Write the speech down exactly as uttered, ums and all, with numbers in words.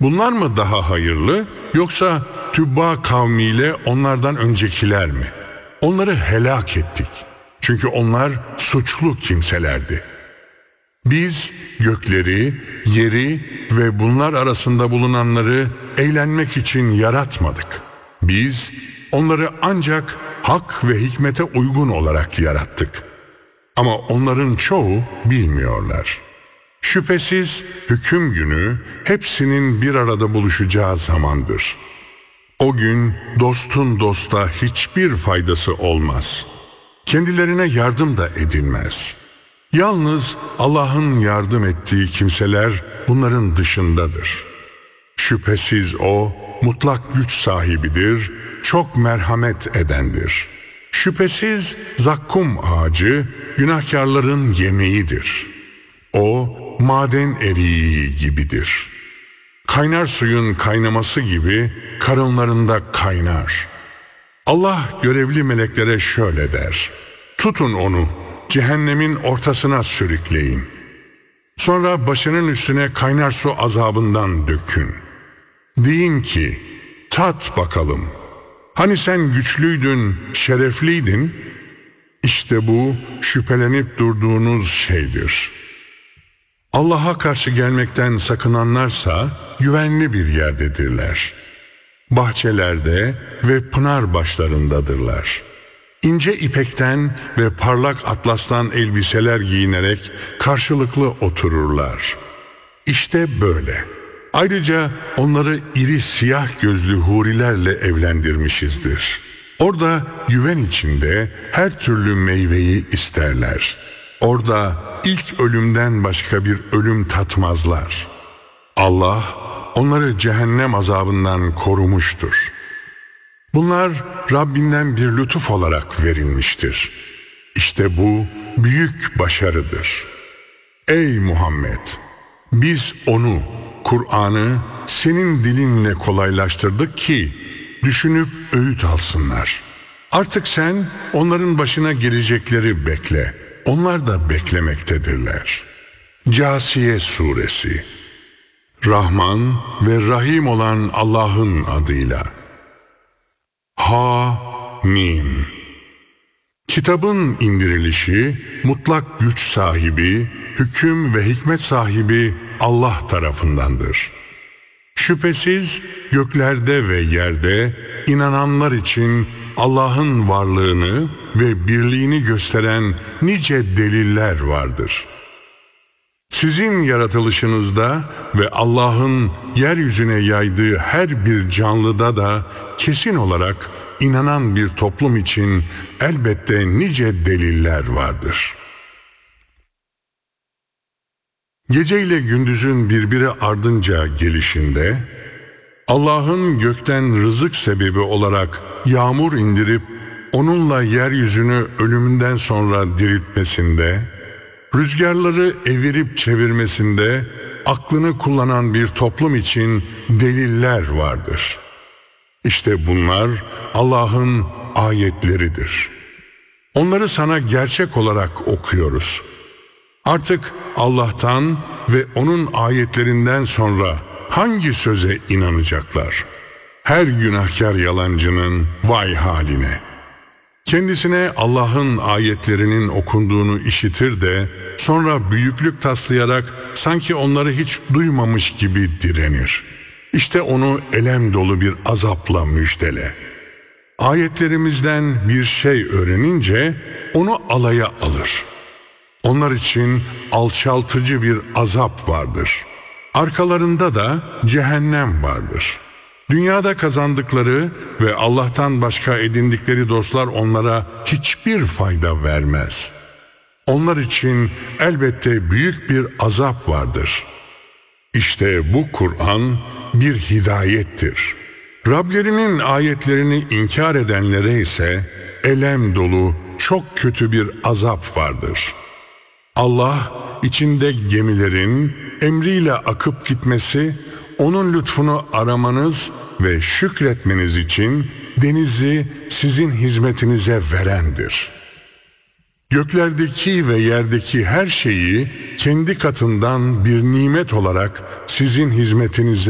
Bunlar mı daha hayırlı, yoksa Tübba kavmiyle onlardan öncekiler mi? Onları helak ettik. Çünkü onlar suçlu kimselerdi. Biz gökleri, yeri ve bunlar arasında bulunanları eğlenmek için yaratmadık. Biz onları ancak hak ve hikmete uygun olarak yarattık. Ama onların çoğu bilmiyorlar. Şüphesiz hüküm günü hepsinin bir arada buluşacağı zamandır. O gün dostun dosta hiçbir faydası olmaz. Kendilerine yardım da edilmez. Yalnız Allah'ın yardım ettiği kimseler bunların dışındadır. Şüphesiz O mutlak güç sahibidir, çok merhamet edendir. Şüphesiz zakkum ağacı günahkarların yemeğidir. O maden eriği gibidir. Kaynar suyun kaynaması gibi karınlarında kaynar. Allah görevli meleklere şöyle der: tutun onu, cehennemin ortasına sürükleyin. Sonra başının üstüne kaynar su azabından dökün. Deyin ki, tat bakalım. Hani sen güçlüydün, şerefliydin? İşte bu şüphelenip durduğunuz şeydir. Allah'a karşı gelmekten sakınanlarsa güvenli bir yerdedirler. Bahçelerde ve pınar başlarındadırlar. İnce ipekten ve parlak atlastan elbiseler giyinerek karşılıklı otururlar. İşte böyle. Ayrıca onları iri siyah gözlü hurilerle evlendirmişizdir. Orada güven içinde her türlü meyveyi isterler. Orada ilk ölümden başka bir ölüm tatmazlar. Allah onları cehennem azabından korumuştur. Bunlar Rabbinden bir lütuf olarak verilmiştir. İşte bu büyük başarıdır. Ey Muhammed! Biz onu, Kur'an'ı senin dilinle kolaylaştırdık ki düşünüp öğüt alsınlar. Artık sen onların başına gelecekleri bekle. Onlar da beklemektedirler. Câsiye Suresi. Rahman ve Rahim olan Allah'ın adıyla. Ha Mim. Kitabın indirilişi mutlak güç sahibi, hüküm ve hikmet sahibi Allah tarafındandır. Şüphesiz göklerde ve yerde inananlar için Allah'ın varlığını ve birliğini gösteren nice deliller vardır. Sizin yaratılışınızda ve Allah'ın yeryüzüne yaydığı her bir canlıda da kesin olarak inanan bir toplum için elbette nice deliller vardır. Gece ile gündüzün birbiri ardınca gelişinde, Allah'ın gökten rızık sebebi olarak yağmur indirip onunla yeryüzünü ölümünden sonra diriltmesinde, rüzgarları evirip çevirmesinde aklını kullanan bir toplum için deliller vardır. İşte bunlar Allah'ın ayetleridir. Onları sana gerçek olarak okuyoruz. Artık Allah'tan ve onun ayetlerinden sonra hangi söze inanacaklar? Her günahkar yalancının vay haline. Kendisine Allah'ın ayetlerinin okunduğunu işitir de sonra büyüklük taslayarak sanki onları hiç duymamış gibi direnir. İşte onu elem dolu bir azapla müjdele. Ayetlerimizden bir şey öğrenince onu alaya alır. Onlar için alçaltıcı bir azap vardır. Arkalarında da cehennem vardır. Dünyada kazandıkları ve Allah'tan başka edindikleri dostlar onlara hiçbir fayda vermez. Onlar için elbette büyük bir azap vardır. İşte bu Kur'an bir hidayettir. Rablerinin ayetlerini inkar edenlere ise elem dolu çok kötü bir azap vardır. Allah içinde gemilerin emriyle akıp gitmesi, onun lütfunu aramanız ve şükretmeniz için denizi sizin hizmetinize verendir. Göklerdeki ve yerdeki her şeyi kendi katından bir nimet olarak sizin hizmetinize